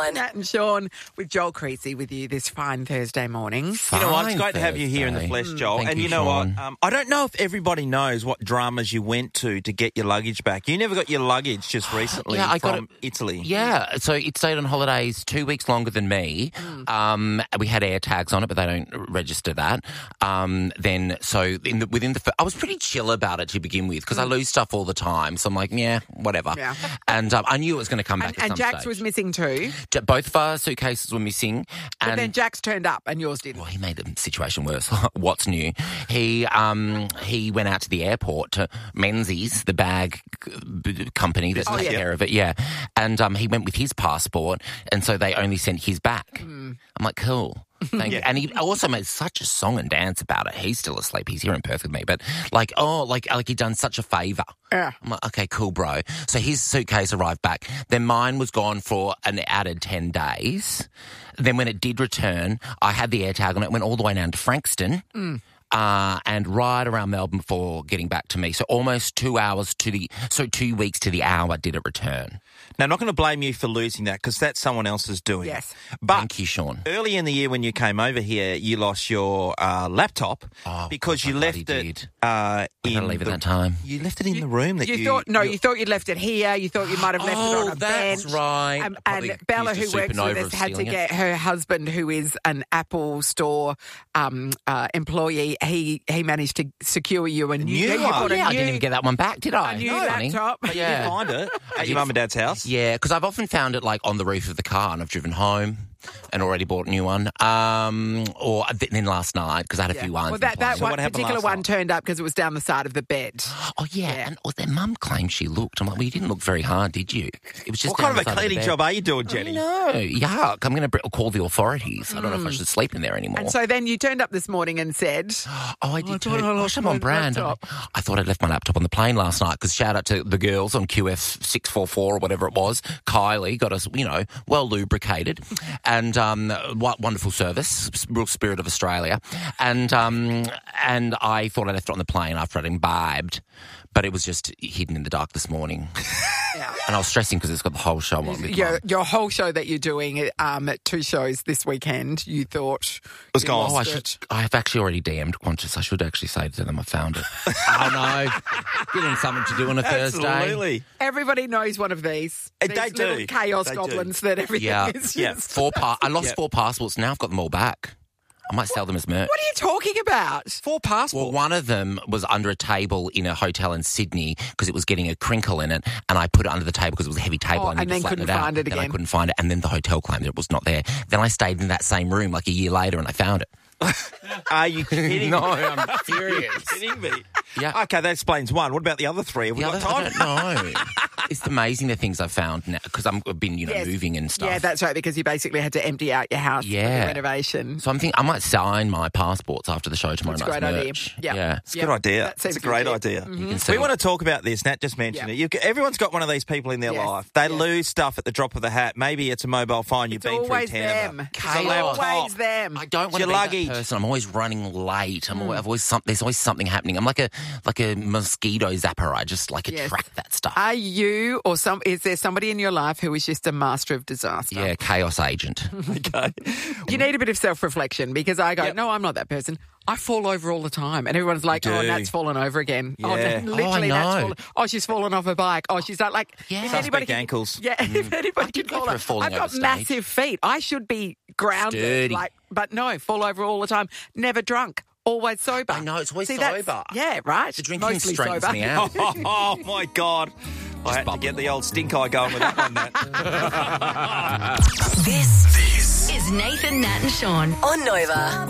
Nine. Nat and Sean with Joel Creasy with you this fine Thursday morning. You know what? It's great to have you here in the flesh, Joel. Thank and you, you know Sean. what? I don't know if everybody knows what dramas you went to get your luggage back. You never got your luggage just recently I got from Italy. Yeah, so it stayed on holidays 2 weeks longer than me. We had air tags on it, but they don't register that. I was pretty chill about it to begin with because I lose stuff all the time. So I'm like, yeah, whatever. Yeah. And I knew it was going to come back at some And Jax stage. was missing too. Both of our suitcases were missing. But And then Jax turned up and yours didn't. well, he made the situation worse. What's new? He went out to the airport to Menzies, the bag company that takes care of it. Yeah, and he went with his passport, and so they only sent his back. I'm like, cool. Thank you. And he also made such a song and dance about it. He's still asleep. He's here in Perth with me. But like he'd done such a favour. Yeah. I'm like, okay, cool, bro. So his suitcase arrived back. Then mine was gone for an added 10 days. Then when it did return, I had the air tag on it. Went all the way down to Frankston. And right around Melbourne before getting back to me. So almost 2 hours 2 weeks to the hour did it return. Now, I'm not going to blame you for losing that because that's someone else's doing. Yes. But Thank you, Sean. early in the year when you came over here, you lost your laptop because you left it leave it that time. You left it in the room that You thought you'd left it here. You thought you might have left it on a that's bench. right. And Bella, who works with us, had to get her husband, who is an Apple Store employee. He managed to secure you a new one. I didn't even get that one back, did I? A new laptop. Did you find it at your mum and dad's house? Yeah, because I've often found it like on the roof of the car and I've driven home and already bought a new one. Or then last night, because I had a few ones. Well, that one particular one turned up because it was down the side of the bed. Oh, yeah. And their mum claimed she looked. I'm like, well, you didn't look very hard, did you? It was just What kind of a cleaning job are you doing, Jenny? No, yuck. I'm going to call the authorities. I don't know if I should sleep in there anymore. And so then you turned up this morning and said... I did too. lost I'm on my brand. laptop. I thought I'd left my laptop on the plane last night because shout out to the girls on QF 644 or whatever it was. Kylie got us, well lubricated and what wonderful service, real spirit of Australia. And I thought I left it on the plane after I'd imbibed, but it was just hidden in the dark this morning. Yeah. And I was stressing because it's got the whole show on. Your whole show that you're doing, 2 shows this weekend, you thought was gone. I have actually already DM'd Qantas. I should actually say to them I found it. Oh no, giving them something to do on a Thursday. Absolutely. Everybody knows one of these. They These do. little chaos goblins that everything is just... I lost 4 passports. Now I've got them all back. I might sell them as merch. What are you talking about? 4 passports? Well, one of them was under a table in a hotel in Sydney because it was getting a crinkle in it, and I put it under the table because it was a heavy table. And then couldn't find it again. Then I couldn't find it, and then the hotel claimed it was not there. Then I stayed in that same room like a year later, and I found it. Are you kidding? No, I'm serious. Are you kidding me? Yeah. Okay, that explains one. What about the other 3? Have we got time? I don't know. It's amazing the things I've found now because I've been, moving and stuff. Yeah, that's right, because you basically had to empty out your house for the renovation. So I'm thinking I might sign my passports after the show tomorrow night. That's a great idea. Yeah. It's a good idea. It's a great idea. Mm-hmm. We want to talk about this. Nat just mentioned it. Everyone's got one of these people in their life. They lose stuff at the drop of the hat. Maybe it's a mobile phone. You've been through 10 of them. It's always them. I don't want to be that person. I'm always running late. There's always something happening. I'm like a mosquito zapper. I just attract that stuff. Are you is there somebody in your life who is just a master of disaster? Yeah, chaos agent. Okay. You need a bit of self-reflection because I go, no, I'm not that person. I fall over all the time. And everyone's like, Nat's fallen over again. Yeah. Literally, Nat's fallen. She's fallen off her bike. She's like, if anybody can, ankles. Yeah, if anybody can call her. I've got massive feet. I should be grounded. Sturdy. But no, fall over all the time. Never drunk. Always sober. I know, it's always sober. Yeah, right. The drinking Mostly straightens sober. me out. Oh, my God. I had to get the old stink eye going with that one, Nat. This is Nathan, Nat and Sean on Nova.